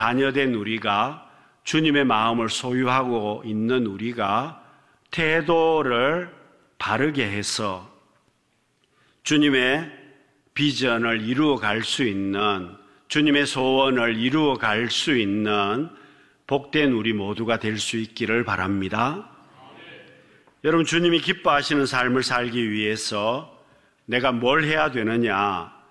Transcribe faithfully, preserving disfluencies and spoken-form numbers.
자녀된 우리가, 주님의 마음을 소유하고 있는 우리가 태도를 바르게 해서 주님의 비전을 이루어 갈 수 있는, 주님의 소원을 이루어 갈 수 있는 복된 우리 모두가 될 수 있기를 바랍니다. 여러분, 주님이 기뻐하시는 삶을 살기 위해서 내가 뭘 해야 되느냐?